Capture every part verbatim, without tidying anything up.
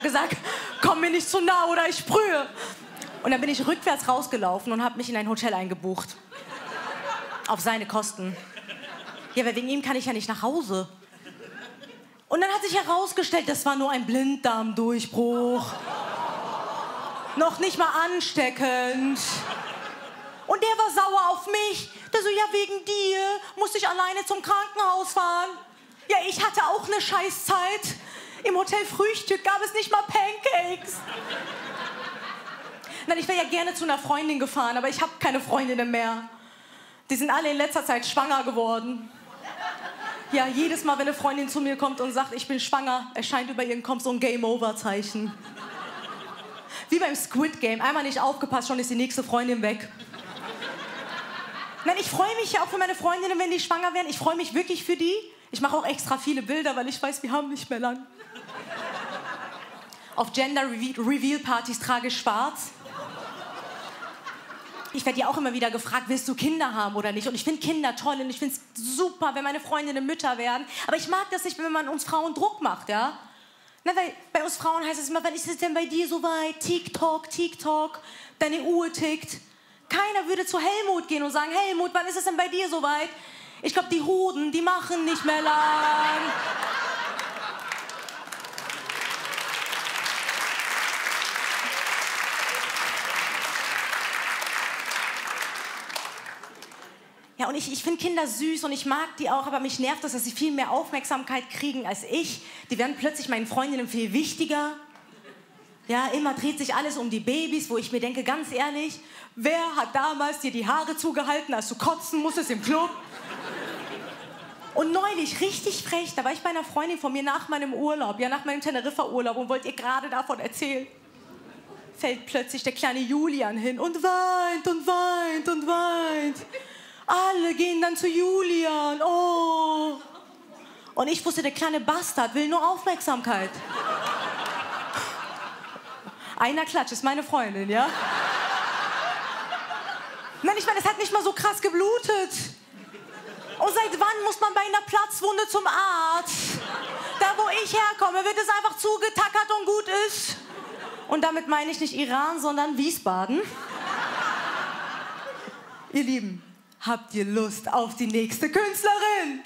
gesagt, komm mir nicht zu nah oder ich sprühe. Und dann bin ich rückwärts rausgelaufen und habe mich in ein Hotel eingebucht. Auf seine Kosten. Ja, weil wegen ihm kann ich ja nicht nach Hause. Und dann hat sich herausgestellt, das war nur ein Blinddarmdurchbruch. Noch nicht mal ansteckend. Und der war sauer auf mich. Der so, ja, wegen dir musste ich alleine zum Krankenhaus fahren. Ja, ich hatte auch eine Scheißzeit. Im Hotel Frühstück gab es nicht mal Pancakes. Nein, ich wäre ja gerne zu einer Freundin gefahren, aber ich habe keine Freundinnen mehr. Die sind alle in letzter Zeit schwanger geworden. Ja, jedes Mal, wenn eine Freundin zu mir kommt und sagt, ich bin schwanger, erscheint über ihren Kopf so ein Game-Over-Zeichen. Wie beim Squid Game. Einmal nicht aufgepasst, schon ist die nächste Freundin weg. Nein, ich freue mich ja auch für meine Freundinnen, wenn die schwanger werden. Ich freue mich wirklich für die. Ich mache auch extra viele Bilder, weil ich weiß, wir haben nicht mehr lang. Auf Gender-Reveal-Partys trage ich schwarz. Ich werde ja auch immer wieder gefragt, willst du Kinder haben oder nicht? Und ich finde Kinder toll und ich finde es super, wenn meine Freundinnen Mütter werden. Aber ich mag das nicht, wenn man uns Frauen Druck macht, ja? Na, weil bei uns Frauen heißt es immer, wann ist es denn bei dir so weit? TikTok, TikTok, deine Uhr tickt. Keiner würde zu Helmut gehen und sagen, Helmut, wann ist es denn bei dir so weit? Ich glaube, die Hoden, die machen nicht mehr lang. Ja, und ich, ich finde Kinder süß und ich mag die auch, aber mich nervt das, dass sie viel mehr Aufmerksamkeit kriegen als ich. Die werden plötzlich meinen Freundinnen viel wichtiger. Ja, immer dreht sich alles um die Babys, wo ich mir denke, ganz ehrlich, wer hat damals dir die Haare zugehalten, als du kotzen musstest im Club? Und neulich, richtig frech, da war ich bei einer Freundin von mir nach meinem Urlaub, ja, nach meinem Teneriffa-Urlaub und wollte ihr gerade davon erzählen. Fällt plötzlich der kleine Julian hin und weint und weint und weint. Alle gehen dann zu Julian, oh. Und ich wusste, der kleine Bastard will nur Aufmerksamkeit. Einer klatscht, ist meine Freundin, ja? Nein, ich meine, es hat nicht mal so krass geblutet. Und seit wann muss man bei einer Platzwunde zum Arzt? Da, wo ich herkomme, wird es einfach zugetackert und gut ist. Und damit meine ich nicht Iran, sondern Wiesbaden. Ihr Lieben, habt ihr Lust auf die nächste Künstlerin?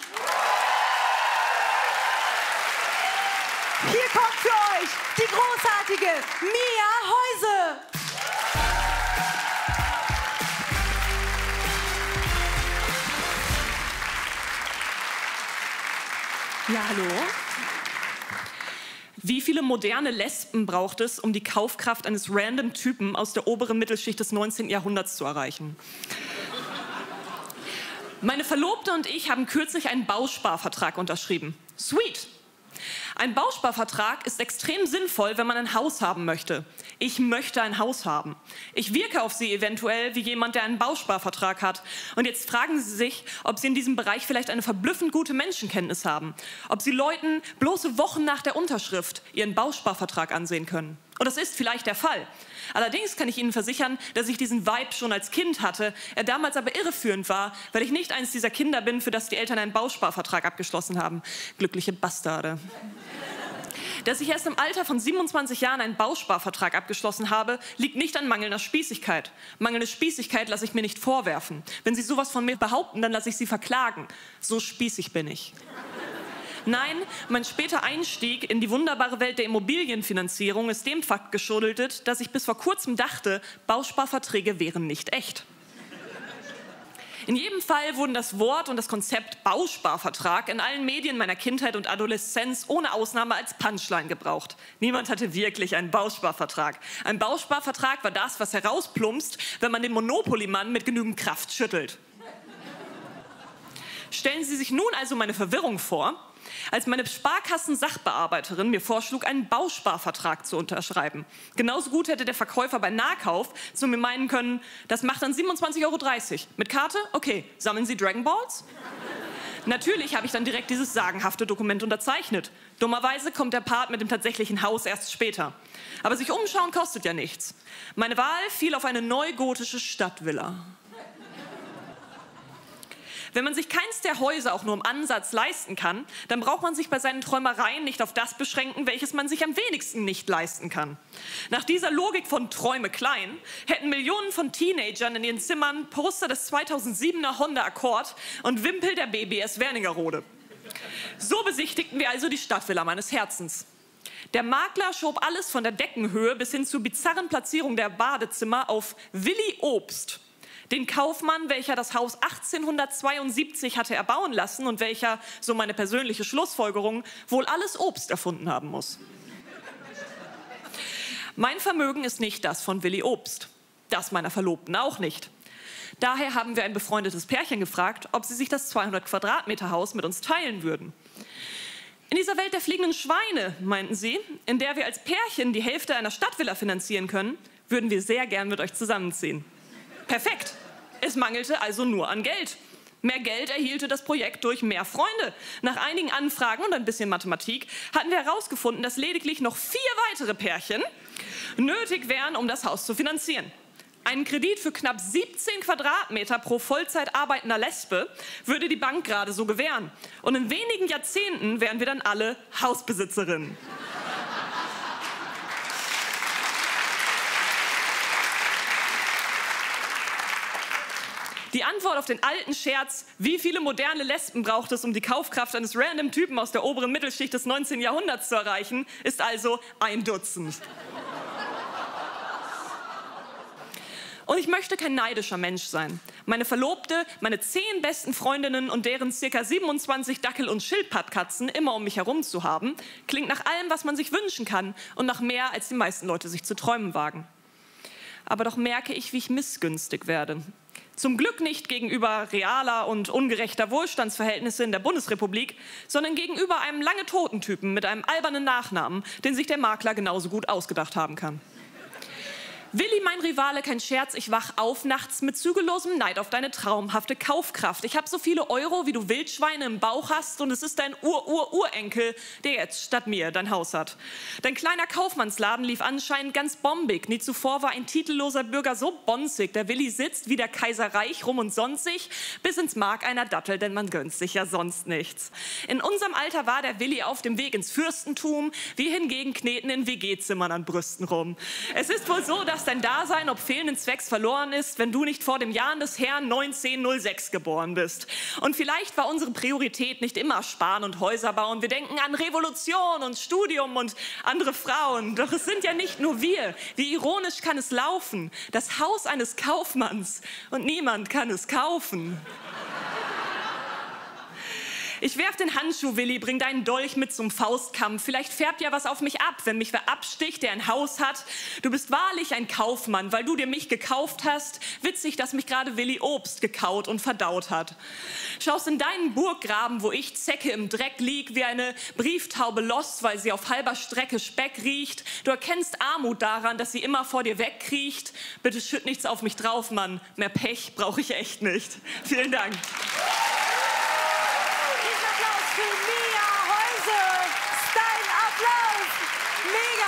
Hier kommt für euch die großartige Mia Heuse. Ja, hallo. Wie viele moderne Lesben braucht es, um die Kaufkraft eines random Typen aus der oberen Mittelschicht des neunzehnten Jahrhunderts zu erreichen? Meine Verlobte und ich haben kürzlich einen Bausparvertrag unterschrieben. Sweet! Ein Bausparvertrag ist extrem sinnvoll, wenn man ein Haus haben möchte. Ich möchte ein Haus haben. Ich wirke auf Sie eventuell wie jemand, der einen Bausparvertrag hat. Und jetzt fragen Sie sich, ob Sie in diesem Bereich vielleicht eine verblüffend gute Menschenkenntnis haben. Ob Sie Leuten bloße Wochen nach der Unterschrift ihren Bausparvertrag ansehen können. Und das ist vielleicht der Fall. Allerdings kann ich Ihnen versichern, dass ich diesen Vibe schon als Kind hatte, er damals aber irreführend war, weil ich nicht eines dieser Kinder bin, für das die Eltern einen Bausparvertrag abgeschlossen haben. Glückliche Bastarde. Dass ich erst im Alter von siebenundzwanzig Jahren einen Bausparvertrag abgeschlossen habe, liegt nicht an mangelnder Spießigkeit. Mangelnde Spießigkeit lasse ich mir nicht vorwerfen. Wenn Sie sowas von mir behaupten, dann lasse ich Sie verklagen. So spießig bin ich. Nein, mein später Einstieg in die wunderbare Welt der Immobilienfinanzierung ist dem Fakt geschuldet, dass ich bis vor kurzem dachte, Bausparverträge wären nicht echt. In jedem Fall wurden das Wort und das Konzept Bausparvertrag in allen Medien meiner Kindheit und Adoleszenz ohne Ausnahme als Punchline gebraucht. Niemand hatte wirklich einen Bausparvertrag. Ein Bausparvertrag war das, was herausplumpst, wenn man den Monopoly-Mann mit genügend Kraft schüttelt. Stellen Sie sich nun also meine Verwirrung vor, als meine Sparkassen-Sachbearbeiterin mir vorschlug, einen Bausparvertrag zu unterschreiben. Genauso gut hätte der Verkäufer bei Nahkauf zu mir meinen können, das macht dann siebenundzwanzig Euro dreißig. Mit Karte? Okay. Sammeln Sie Dragon Balls? Natürlich habe ich dann direkt dieses sagenhafte Dokument unterzeichnet. Dummerweise kommt der Part mit dem tatsächlichen Haus erst später. Aber sich umschauen kostet ja nichts. Meine Wahl fiel auf eine neugotische Stadtvilla. Wenn man sich keins der Häuser auch nur im Ansatz leisten kann, dann braucht man sich bei seinen Träumereien nicht auf das beschränken, welches man sich am wenigsten nicht leisten kann. Nach dieser Logik von Träume klein hätten Millionen von Teenagern in ihren Zimmern Poster des zweitausendsiebener Honda Accord und Wimpel der B B S Wernigerode. So besichtigten wir also die Stadtvilla meines Herzens. Der Makler schob alles von der Deckenhöhe bis hin zur bizarren Platzierung der Badezimmer auf Willi Obst, den Kaufmann, welcher das Haus achtzehnhundertzweiundsiebzig hatte erbauen lassen und welcher, so meine persönliche Schlussfolgerung, wohl alles Obst erfunden haben muss. Mein Vermögen ist nicht das von Willi Obst, das meiner Verlobten auch nicht. Daher haben wir ein befreundetes Pärchen gefragt, ob sie sich das zweihundert Quadratmeter Haus mit uns teilen würden. In dieser Welt der fliegenden Schweine, meinten sie, in der wir als Pärchen die Hälfte einer Stadtvilla finanzieren können, würden wir sehr gern mit euch zusammenziehen. Perfekt. Es mangelte also nur an Geld. Mehr Geld erhielte das Projekt durch mehr Freunde. Nach einigen Anfragen und ein bisschen Mathematik hatten wir herausgefunden, dass lediglich noch vier weitere Pärchen nötig wären, um das Haus zu finanzieren. Einen Kredit für knapp siebzehn Quadratmeter pro Vollzeit arbeitender Lesbe würde die Bank gerade so gewähren. Und in wenigen Jahrzehnten wären wir dann alle Hausbesitzerinnen. Die Antwort auf den alten Scherz, wie viele moderne Lesben braucht es, um die Kaufkraft eines random Typen aus der oberen Mittelschicht des neunzehnten Jahrhunderts zu erreichen, ist also ein Dutzend. Und ich möchte kein neidischer Mensch sein. Meine Verlobte, meine zehn besten Freundinnen und deren ca. siebenundzwanzig Dackel- und Schildpattkatzen immer um mich herum zu haben, klingt nach allem, was man sich wünschen kann und nach mehr, als die meisten Leute sich zu träumen wagen. Aber doch merke ich, wie ich missgünstig werde. Zum Glück nicht gegenüber realer und ungerechter Wohlstandsverhältnisse in der Bundesrepublik, sondern gegenüber einem lange toten Typen mit einem albernen Nachnamen, den sich der Makler genauso gut ausgedacht haben kann. Willi, mein Rivale, kein Scherz, ich wach auf nachts mit zügellosem Neid auf deine traumhafte Kaufkraft. Ich habe so viele Euro, wie du Wildschweine im Bauch hast und es ist dein Ur-Ur-Urenkel, der jetzt statt mir dein Haus hat. Dein kleiner Kaufmannsladen lief anscheinend ganz bombig. Nie zuvor war ein titelloser Bürger so bonzig. Der Willi sitzt wie der Kaiser reich rum und sonstig, bis ins Mark einer Dattel, denn man gönnt sich ja sonst nichts. In unserem Alter war der Willi auf dem Weg ins Fürstentum, wir hingegen kneten in W G-Zimmern an Brüsten rum. Es ist wohl so, dass dein Dasein ob fehlenden Zwecks verloren ist, wenn du nicht vor dem Jahr des Herrn neunzehnhundertsechs geboren bist. Und vielleicht war unsere Priorität nicht immer Sparen und Häuser bauen. Wir denken an Revolution und Studium und andere Frauen. Doch es sind ja nicht nur wir. Wie ironisch kann es laufen? Das Haus eines Kaufmanns und niemand kann es kaufen. Ich werf den Handschuh, Willi, bring deinen Dolch mit zum Faustkampf. Vielleicht färbt ja was auf mich ab, wenn mich wer absticht, der ein Haus hat. Du bist wahrlich ein Kaufmann, weil du dir mich gekauft hast. Witzig, dass mich gerade Willi Obst gekaut und verdaut hat. Schaust in deinen Burggraben, wo ich Zecke im Dreck lieg, wie eine Brieftaube lost, weil sie auf halber Strecke Speck riecht. Du erkennst Armut daran, dass sie immer vor dir wegkriecht. Bitte schütt nichts auf mich drauf, Mann. Mehr Pech brauche ich echt nicht. Vielen Dank. Für Mia Heuse. Stein, Applaus. Mega.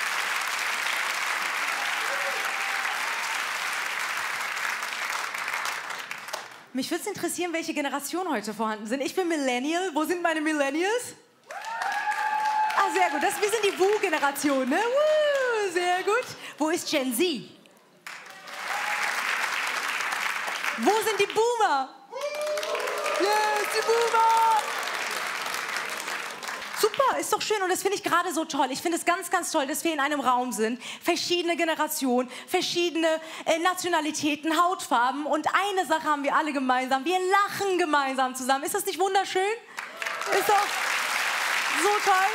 Mich würde es interessieren, welche Generationen heute vorhanden sind. Ich bin Millennial. Wo sind meine Millennials? Ah, sehr gut. Das, wir sind die Wu-Generation, ne? Woo, sehr gut. Wo ist Gen Z? Wo sind die Boomer? Yes, die Boomer! Super, ist doch schön und das finde ich gerade so toll. Ich finde es ganz, ganz toll, dass wir in einem Raum sind. Verschiedene Generationen, verschiedene äh, Nationalitäten, Hautfarben und eine Sache haben wir alle gemeinsam. Wir lachen gemeinsam zusammen. Ist das nicht wunderschön? Ist doch so toll.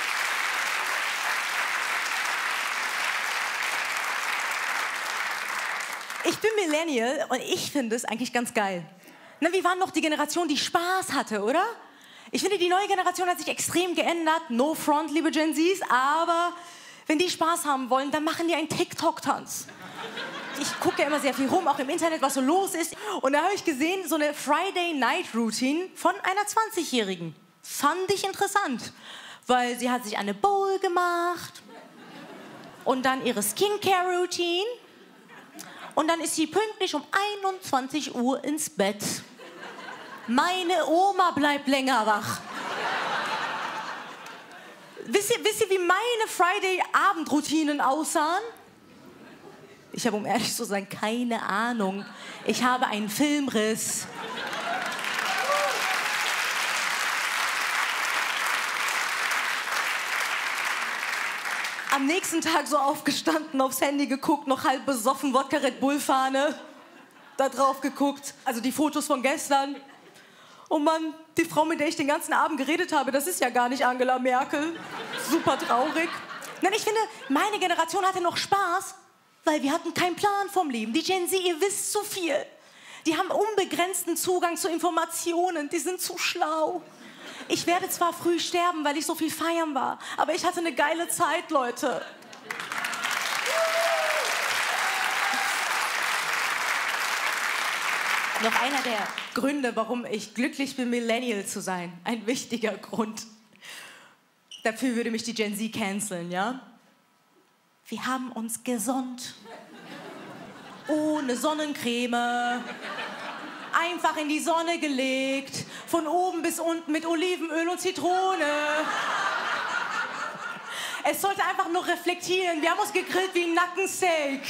Ich bin Millennial und ich finde es eigentlich ganz geil. Na, wir waren noch die Generation, die Spaß hatte, oder? Ich finde, die neue Generation hat sich extrem geändert. No front, liebe Gen Zs, aber wenn die Spaß haben wollen, dann machen die einen TikTok-Tanz. Ich gucke ja immer sehr viel rum, auch im Internet, was so los ist. Und da habe ich gesehen, so eine Friday-Night-Routine von einer zwanzigjährigen. Fand ich interessant, weil sie hat sich eine Bowl gemacht und dann ihre Skincare-Routine. Und dann ist sie pünktlich um einundzwanzig Uhr ins Bett. Meine Oma bleibt länger wach. Wisst ihr, wisst ihr, wie meine Friday-Abendroutinen aussahen? Ich habe, um ehrlich zu sein, keine Ahnung. Ich habe einen Filmriss. Am nächsten Tag so aufgestanden, aufs Handy geguckt, noch halb besoffen, Wodka Red Bull Fahne. Da drauf geguckt, also die Fotos von gestern. Oh Mann, die Frau, mit der ich den ganzen Abend geredet habe, das ist ja gar nicht Angela Merkel. Super traurig. Nein, ich finde, meine Generation hatte noch Spaß, weil wir hatten keinen Plan vom Leben. Die Gen Z, ihr wisst zu viel. Die haben unbegrenzten Zugang zu Informationen, die sind zu schlau. Ich werde zwar früh sterben, weil ich so viel feiern war, aber ich hatte eine geile Zeit, Leute. Noch einer der Gründe, warum ich glücklich bin, Millennial zu sein. Ein wichtiger Grund. Dafür würde mich die Gen Z canceln, ja? Wir haben uns gesonnt. Ohne Sonnencreme. Einfach in die Sonne gelegt. Von oben bis unten mit Olivenöl und Zitrone. Es sollte einfach nur reflektieren. Wir haben uns gegrillt wie ein Nackensteak.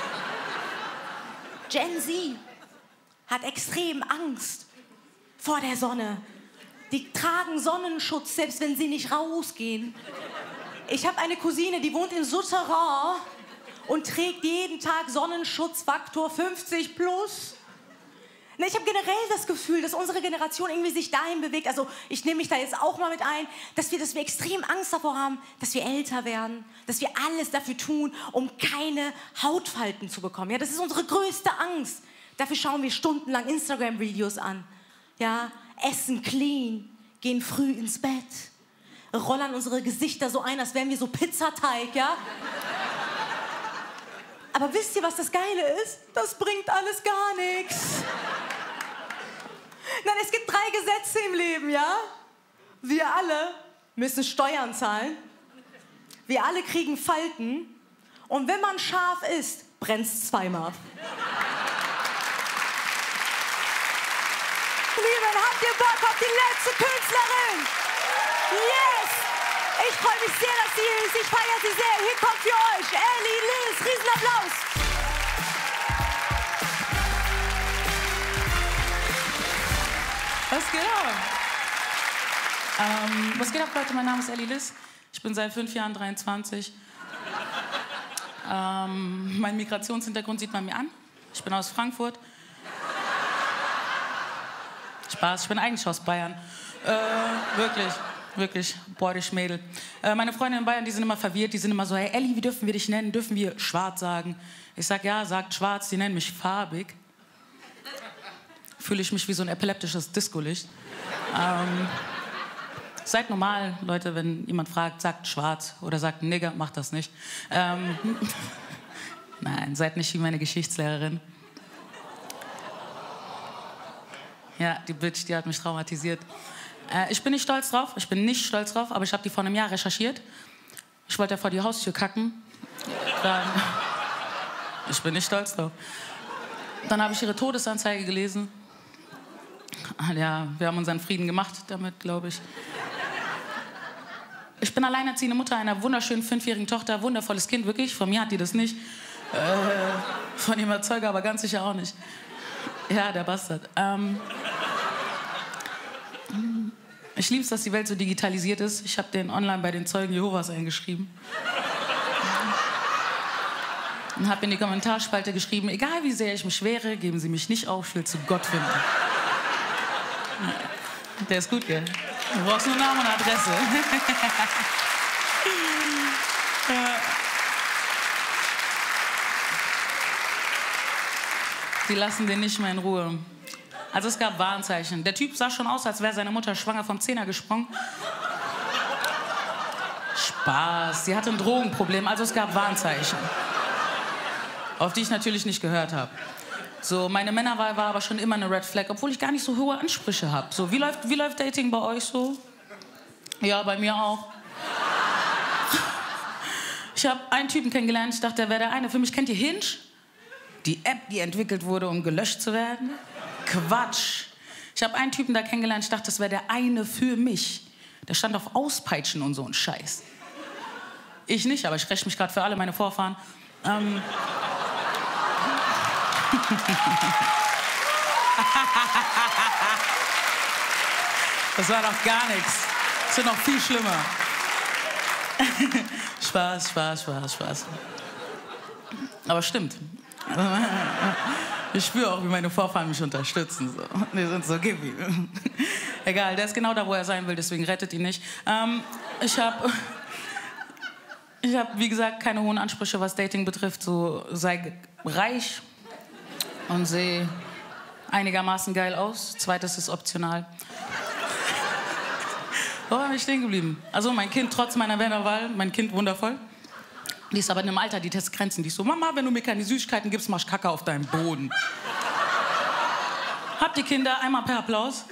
Gen Z hat extrem Angst vor der Sonne. Die tragen Sonnenschutz, selbst wenn sie nicht rausgehen. Ich habe eine Cousine, die wohnt in Souterrain und trägt jeden Tag Sonnenschutzfaktor fünfzig plus. Ich habe generell das Gefühl, dass unsere Generation irgendwie sich dahin bewegt, also ich nehme mich da jetzt auch mal mit ein, dass wir, dass wir extrem Angst davor haben, dass wir älter werden, dass wir alles dafür tun, um keine Hautfalten zu bekommen. Ja, das ist unsere größte Angst. Dafür schauen wir stundenlang Instagram-Videos an. Ja, essen clean, gehen früh ins Bett, rollern unsere Gesichter so ein, als wären wir so Pizzateig, ja? Aber wisst ihr, was das Geile ist? Das bringt alles gar nichts. Nein, es gibt drei Gesetze im Leben, ja? Wir alle müssen Steuern zahlen. Wir alle kriegen Falten. Und wenn man scharf ist, brennt's zweimal. Lieben, habt ihr Bock auf die letzte Künstlerin? Yes! Ich freue mich sehr, dass sie hier ist. Ich feiere sie sehr. Hier kommt für euch Ellie Liz. Riesenapplaus. Was geht ab? Ähm, was geht ab, Leute? Mein Name ist Ellie Liz. Ich bin seit fünf Jahren dreiundzwanzig. Ähm, mein Migrationshintergrund sieht man mir an. Ich bin aus Frankfurt. Spaß, ich bin eigentlich aus Bayern. Äh, wirklich, wirklich, bordich Mädel. Äh, meine Freunde in Bayern, die sind immer verwirrt, die sind immer so, hey Ellie, wie dürfen wir dich nennen? Dürfen wir schwarz sagen? Ich sag, ja, sagt schwarz, die nennen mich farbig. Fühle ich mich wie so ein epileptisches Discolicht. Ähm, seid normal, Leute, wenn jemand fragt, sagt schwarz oder sagt Nigger, macht das nicht. Ähm, nein, seid nicht wie meine Geschichtslehrerin. Ja, die Bitch, die hat mich traumatisiert. Äh, ich bin nicht stolz drauf, ich bin nicht stolz drauf, aber ich habe die vor einem Jahr recherchiert. Ich wollte ja vor die Haustür kacken. Dann, ich bin nicht stolz drauf. Dann habe ich ihre Todesanzeige gelesen. Ja, wir haben unseren Frieden gemacht damit, glaube ich. Ich bin alleinerziehende Mutter einer wunderschönen fünfjährigen Tochter, wundervolles Kind, wirklich. Von mir hat die das nicht. Äh, von ihrem Erzeuger aber ganz sicher auch nicht. Ja, der Bastard. Ähm, ich liebe es, dass die Welt so digitalisiert ist. Ich habe den online bei den Zeugen Jehovas eingeschrieben. Und habe in die Kommentarspalte geschrieben, egal wie sehr ich mich wehre, geben Sie mich nicht auf, ich will zu Gott finden. Der ist gut, gell? Du brauchst nur Namen und Adresse. Die lassen den nicht mehr in Ruhe. Also es gab Warnzeichen. Der Typ sah schon aus, als wäre seine Mutter schwanger vom Zehner gesprungen. Spaß, sie hatte ein Drogenproblem, also es gab Warnzeichen. Auf die ich natürlich nicht gehört habe. So, meine Männerwahl war aber schon immer eine Red Flag, obwohl ich gar nicht so hohe Ansprüche habe. So, wie läuft, wie läuft Dating bei euch so? Ja, bei mir auch. Ich habe einen Typen kennengelernt, ich dachte, der wäre der eine. Für mich kennt ihr Hinge? Die App, die entwickelt wurde, um gelöscht zu werden? Quatsch. Ich habe einen Typen da kennengelernt, ich dachte, das wäre der eine für mich. Der stand auf Auspeitschen und so ein Scheiß. Ich nicht, aber ich räche mich gerade für alle meine Vorfahren. Ähm Das war doch gar nichts. Das wird noch viel schlimmer. Spaß, Spaß, Spaß, Spaß. Aber stimmt. Ich spüre auch, wie meine Vorfahren mich unterstützen. So. Die sind so, gib ihm. Egal, der ist genau da, wo er sein will, deswegen rettet ihn nicht. Ähm, ich habe, ich hab, wie gesagt, keine hohen Ansprüche, was Dating betrifft. So, sei reich und sehe einigermaßen geil aus. Zweites ist optional. Wo bin ich stehen geblieben? Also mein Kind, trotz meiner Männerwahl, mein Kind wundervoll. Die ist aber in einem Alter, die testet Grenzen. Die ist so, Mama, wenn du mir keine Süßigkeiten gibst, mach ich Kacke auf deinem Boden. Habt ihr Kinder? Einmal per Applaus.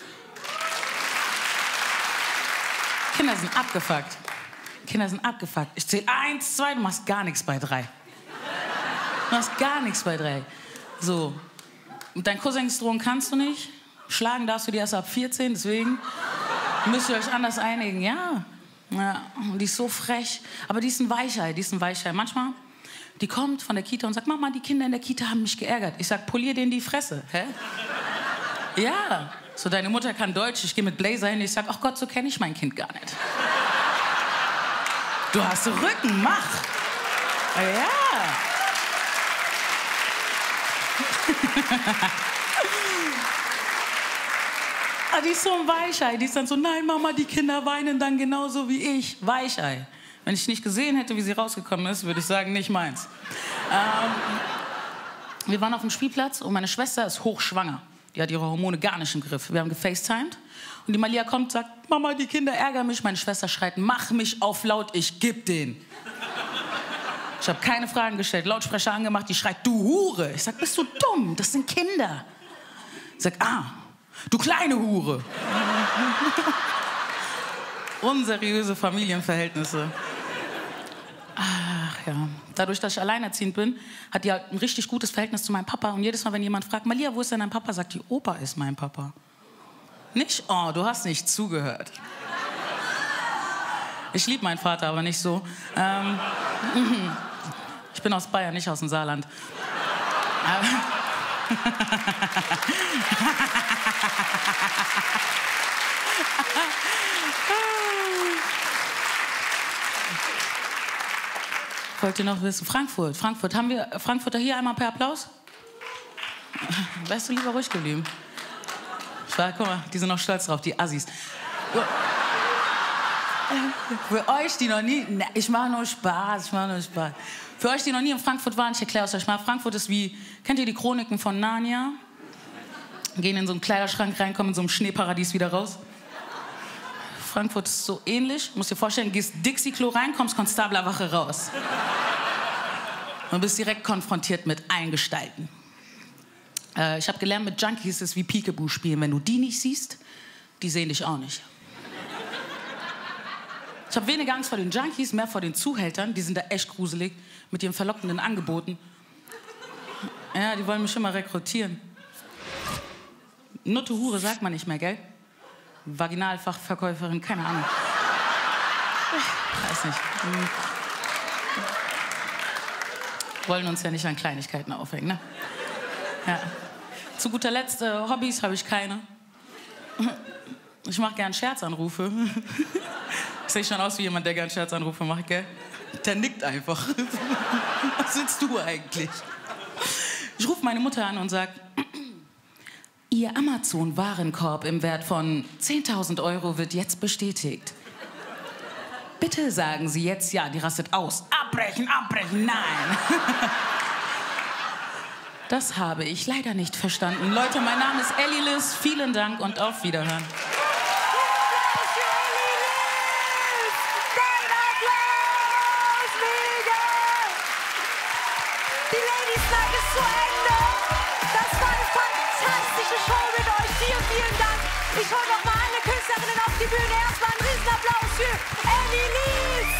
Kinder sind abgefuckt. Kinder sind abgefuckt. Ich zähle eins, zwei, du machst gar nichts bei drei. Du machst gar nichts bei drei. So. Mit deinen Cousins drohen kannst du nicht. Schlagen darfst du die erst ab vierzehn, deswegen müsst ihr euch anders einigen. Ja. Ja, die ist so frech, aber die ist ein Weichei, die ist ein Weichei. Manchmal, die kommt von der Kita und sagt, Mama, die Kinder in der Kita haben mich geärgert. Ich sag, polier denen die Fresse. Hä? Ja, so deine Mutter kann Deutsch, ich gehe mit Blazer hin, ich sag, ach Gott, so kenne ich mein Kind gar nicht. Du hast so Rücken, mach. Ja. Ah, die ist so ein Weichei. Die ist dann so, nein, Mama, die Kinder weinen dann genauso wie ich. Weichei. Wenn ich nicht gesehen hätte, wie sie rausgekommen ist, würde ich sagen, nicht meins. Ähm, wir waren auf dem Spielplatz und meine Schwester ist hochschwanger. Die hat ihre Hormone gar nicht im Griff. Wir haben gefacetimed und die Malia kommt und sagt, Mama, die Kinder ärgern mich. Meine Schwester schreit, mach mich auf laut, ich geb den. Ich habe keine Fragen gestellt, Lautsprecher angemacht, die schreit, du Hure. Ich sag, bist du dumm? Das sind Kinder. Ich sag, ah. Du kleine Hure. Unseriöse Familienverhältnisse. Ach ja. Dadurch, dass ich alleinerziehend bin, hat die halt ein richtig gutes Verhältnis zu meinem Papa. Und jedes Mal, wenn jemand fragt, Malia, wo ist denn dein Papa? Sagt die, Opa ist mein Papa. Nicht? Oh, du hast nicht zugehört. Ich liebe meinen Vater, aber nicht so. Ähm, ich bin aus Bayern, nicht aus dem Saarland. Wollt ihr noch wissen? Frankfurt. Frankfurt. Haben wir Frankfurter hier einmal per Applaus? Wärst du lieber ruhig geblieben? Ich war, guck mal, die sind noch stolz drauf, die Assis. Für euch, die noch nie... Ne, ich mache nur Spaß, ich mache nur Spaß. Für euch, die noch nie in Frankfurt waren, ich erkläre es euch mal. Frankfurt ist wie... Kennt ihr die Chroniken von Narnia? Gehen in so einen Kleiderschrank rein, kommen in so einem Schneeparadies wieder raus. Frankfurt ist so ähnlich. Du musst dir vorstellen, gehst Dixie-Klo rein, kommst Konstablerwache raus. Und bist direkt konfrontiert mit allen Gestalten. Äh, ich habe gelernt, mit Junkies ist wie Peekaboo spielen. Wenn du die nicht siehst, die sehen dich auch nicht. Ich habe weniger Angst vor den Junkies, mehr vor den Zuhältern. Die sind da echt gruselig mit ihren verlockenden Angeboten. Ja, die wollen mich immer rekrutieren. Nutte Hure sagt man nicht mehr, gell? Vaginalfachverkäuferin, keine Ahnung. Ich weiß nicht. Hm. Wollen uns ja nicht an Kleinigkeiten aufhängen, ne? Ja. Zu guter Letzt, äh, Hobbys habe ich keine. Ich mache gern Scherzanrufe. Ich sehe schon aus wie jemand, der gern Scherzanrufe macht, gell? Der nickt einfach. Was willst du eigentlich? Ich rufe meine Mutter an und sage, Ihr Amazon-Warenkorb im Wert von zehntausend Euro wird jetzt bestätigt. Bitte sagen Sie jetzt ja, die rastet aus. Abbrechen, abbrechen, nein. Das habe ich leider nicht verstanden. Leute, mein Name ist Ellie Liz. Vielen Dank und auf Wiederhören. Ich hole noch mal alle Künstlerinnen auf die Bühne. Erstmal einen Riesenapplaus für Ellie Liz.